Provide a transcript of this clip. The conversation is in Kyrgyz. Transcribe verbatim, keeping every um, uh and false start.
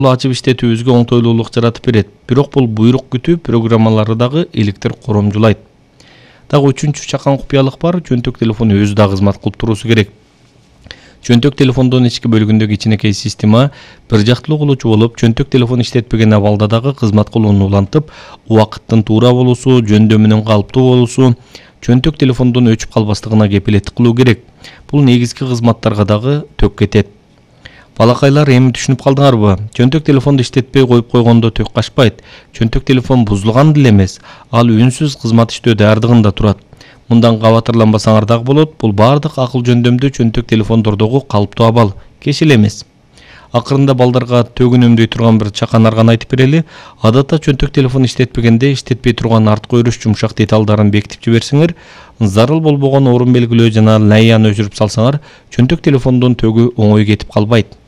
Бул ачып иштетүүбүзгө оңтойлуулук жаратып берет. Бирок бул буйрук күтүү программалары дагы электр коромжулайт. Дагы үчүнчү чакан купуялык бар, жөнтөк телефон өзү да кызмат кылып турусу керек. Жөнтөк телефондун ички бөлүгүндөгү кичинекей система бир жактылуу кылуучу болуп, жөнтөк телефон иштетпеген абалда дагы кызмат кылууну улантып, убакыттын туура болуусу, жөндөмүнүн калыптуу болуусу, жөнтөк телефондун өчүп калбастыгына кепилеттик кылуу керек. Бул негизги кызматтарга дагы төк кетет. Балакайлар, эми түшүнүп калдыңарбы? Жөнтөк телефонду иштетпей коюп койгондо төк качпайт. Жөнтөк телефон бузулган деле эмес, ал үнсүз кызмат иштөөдө ардыгында турат. Мындан кабатырланбасаңар дагы болот. Бул бардык акыл жөндөмдүү жөнтөк телефондордогу калыптуу абал, кешил эмес. Акырында балдарга төгүнүмдөй турган бир чакан арган айтып берели. Адатта жөнтөк телефон иштетпегенде иштетпей турган арткы өрүш жумшак деталдарын бекитип жиберсеңер, зарыл болбогон орун белгилөө жана лайяны өчүрүп салсаңар, жөнтөк телефондун төгү оңой кетип калбайт.